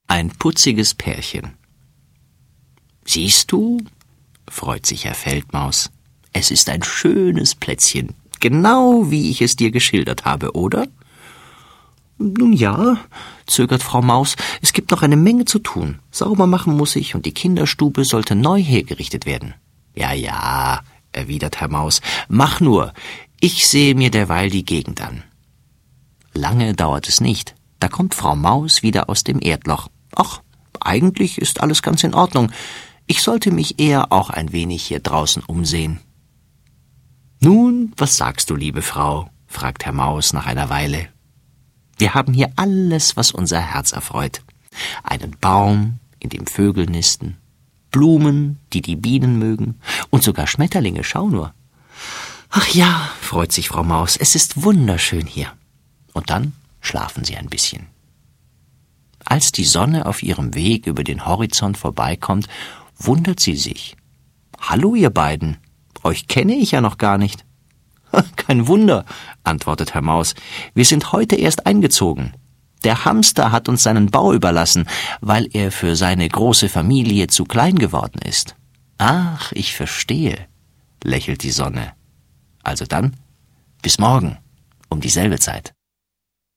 Ein putziges Pärchen. »Siehst du«, freut sich Herr Feldmaus, »es ist ein schönes Plätzchen, genau wie ich es dir geschildert habe, oder?« »Nun ja«, zögert Frau Maus, »es gibt noch eine Menge zu tun. Sauber machen muss ich und die Kinderstube sollte neu hergerichtet werden.« »Ja, erwidert Herr Maus, »mach nur, ich sehe mir derweil die Gegend an.« Lange dauert es nicht, da kommt Frau Maus wieder aus dem Erdloch. »Ach, eigentlich ist alles ganz in Ordnung. Ich sollte mich eher auch ein wenig hier draußen umsehen.« »Nun, was sagst du, liebe Frau?« fragt Herr Maus nach einer Weile. »Wir haben hier alles, was unser Herz erfreut. Einen Baum, in dem Vögel nisten, Blumen, die die Bienen mögen, und sogar Schmetterlinge, schau nur.« »Ach ja«, freut sich Frau Maus, »es ist wunderschön hier.« Und dann schlafen sie ein bisschen. Als die Sonne auf ihrem Weg über den Horizont vorbeikommt, wundert sie sich. »Hallo, ihr beiden, euch kenne ich ja noch gar nicht.« »Kein Wunder«, antwortet Herr Maus, »wir sind heute erst eingezogen. Der Hamster hat uns seinen Bau überlassen, weil er für seine große Familie zu klein geworden ist.« »Ach, ich verstehe«, lächelt die Sonne. »Also dann, bis morgen, um dieselbe Zeit.«